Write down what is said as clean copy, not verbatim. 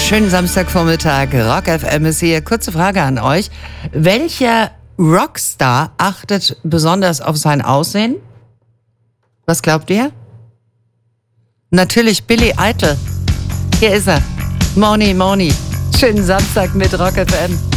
Schönen Samstagvormittag, Rock FM ist hier. Kurze Frage an euch. Welcher Rockstar achtet besonders auf sein Aussehen? Was glaubt ihr? Natürlich Billy Idol. Hier ist er. Moni. Schönen Samstag mit Rock FM.